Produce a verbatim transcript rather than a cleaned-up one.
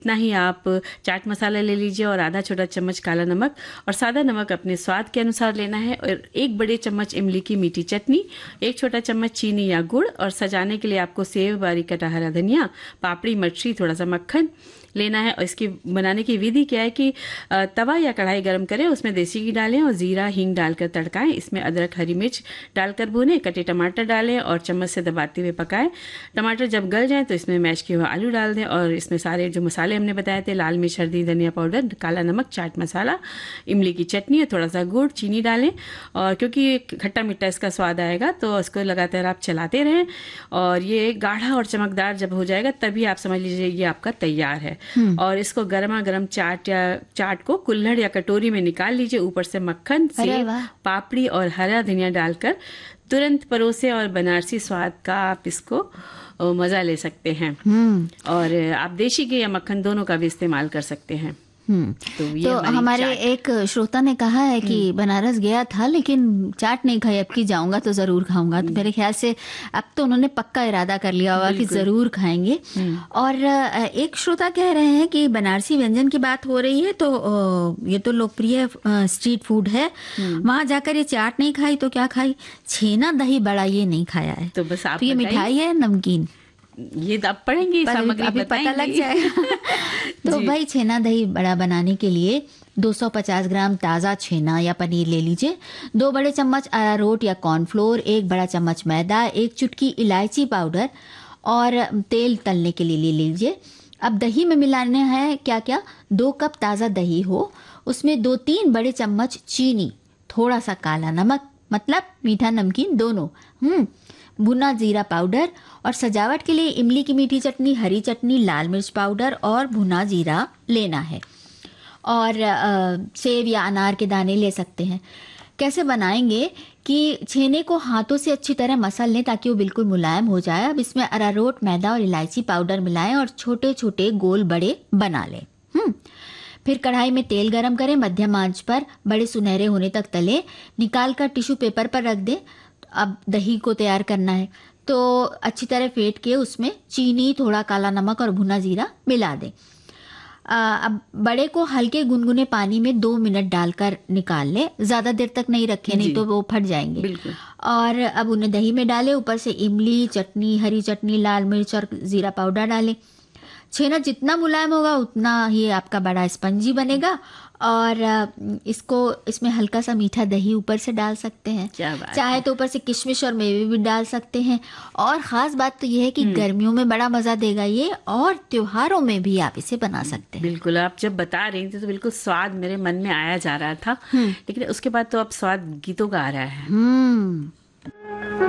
इतना ही आप चाट मसाला ले लीजिए और आधा छोटा चम्मच काला नमक और सादा नमक अपने स्वाद के अनुसार लेना है, और एक बड़े चम्मच इमली की मीठी चटनी, एक छोटा चम्मच चीनी या गुड़, और सजाने के लिए आपको सेव, बारीक कटा हरा धनिया, पापड़ी, मछली, थोड़ा सा मक्खन लेना है। और इसकी बनाने की विधि क्या है कि तवा या कढ़ाई गरम करें, उसमें देसी घी डालें और जीरा हींग डालकर तड़काएं। इसमें अदरक हरी मिर्च डालकर भूनें, कटे टमाटर डालें और चम्मच से दबाते हुए पकाएं। टमाटर जब गल जाएं तो इसमें मैश किए हुए आलू डाल दें और इसमें सारे जो मसाले हमने बताए थे, लाल मिर्च, हल्दी, धनिया पाउडर, काला नमक, चाट मसाला, इमली की चटनी और थोड़ा सा गुड़, चीनी डालें। और क्योंकि खट्टा मीठा इसका स्वाद आएगा तो इसको लगातार आप चलाते रहें, और ये गाढ़ा और चमकदार जब हो जाएगा तभी आप समझ लीजिए ये आपका तैयार है। और इसको गर्मा गर्म चाट या चाट को कुल्हड़ या कटोरी में निकाल लीजिए। ऊपर से मक्खन, सेव, पापड़ी और हरा धनिया डालकर तुरंत परोसे और बनारसी स्वाद का आप इसको मजा ले सकते हैं। और आप देशी घी या मक्खन दोनों का भी इस्तेमाल कर सकते हैं। तो, तो हमारे एक श्रोता ने कहा है कि बनारस गया था लेकिन चाट नहीं खाई, अब की जाऊंगा तो जरूर खाऊंगा। तो मेरे ख्याल से अब तो उन्होंने पक्का इरादा कर लिया होगा कि जरूर खाएंगे। और एक श्रोता कह रहे हैं कि बनारसी व्यंजन की बात हो रही है तो ये तो लोकप्रिय स्ट्रीट फूड है, वहां जाकर ये चाट नहीं खाई तो क्या खाई? छेना दही बड़ा ये नहीं खाया है। तो बस आप तो ये मिठाई है, नमकीन, ये आप पढ़ेंगे, सामग्री अभी पता लग जाएगा। तो भाई छेना दही बड़ा बनाने के लिए दो सौ पचास ग्राम ताज़ा छेना या पनीर ले लीजिए, दो बड़े चम्मच अरारोट या कॉर्नफ्लोर, एक बड़ा चम्मच मैदा, एक चुटकी इलायची पाउडर और तेल तलने के लिए ले लीजिए। अब दही में मिलाना है क्या क्या? दो कप ताज़ा दही हो, उसमें दो तीन बड़े चम्मच चीनी, थोड़ा सा काला नमक, मतलब मीठा नमकीन दोनों, हम्म भुना जीरा पाउडर, और सजावट के लिए इमली की मीठी चटनी, हरी चटनी, लाल मिर्च पाउडर और भुना जीरा लेना है। और आ, सेब या अनार के दाने ले सकते हैं। कैसे बनाएंगे कि छेने को हाथों से अच्छी तरह मसल लें ताकि वो बिल्कुल मुलायम हो जाए। अब इसमें अरारोट, मैदा और इलायची पाउडर मिलाएं और छोटे छोटे गोल बड़े बना लें। हम्म फिर कढ़ाई में तेल गरम करें, मध्यम आंच पर बड़े सुनहरे होने तक तले, निकाल कर टिश्यू पेपर पर रख दें। अब दही को तैयार करना है तो अच्छी तरह फेंट के उसमें चीनी, थोड़ा काला नमक और भुना जीरा मिला दें। अब बड़े को हल्के गुनगुने पानी में दो मिनट डालकर निकाल ले, ज्यादा देर तक नहीं रखें नहीं तो वो फट जाएंगे। बिल्कुल। और अब उन्हें दही में डालें, ऊपर से इमली चटनी, हरी चटनी, लाल मिर्च और जीरा पाउडर डालें। छेना जितना मुलायम होगा उतना ही आपका बड़ा स्पंजी बनेगा। और इसको इसमें हल्का सा मीठा दही ऊपर से डाल सकते हैं, चाहे तो ऊपर से किशमिश और मेवे भी डाल सकते हैं। और ख़ास बात तो ये है कि गर्मियों में बड़ा मज़ा देगा ये, और त्योहारों में भी आप इसे बना सकते हैं। बिल्कुल, आप जब बता रही थी तो बिल्कुल स्वाद मेरे मन में आया जा रहा था, लेकिन उसके बाद तो अब स्वाद गीतों का आ रहा है।